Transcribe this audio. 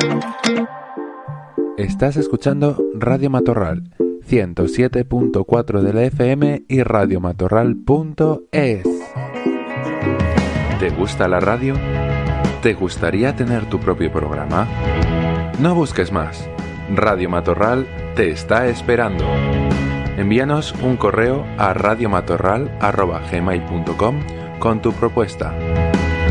Estás escuchando Radio Matorral, 107.4 de la FM y radiomatorral.es. ¿Te gusta la radio? ¿Te gustaría tener tu propio programa? No busques más. Radio Matorral te está esperando. Envíanos un correo a radiomatorral@gmail.com con tu propuesta.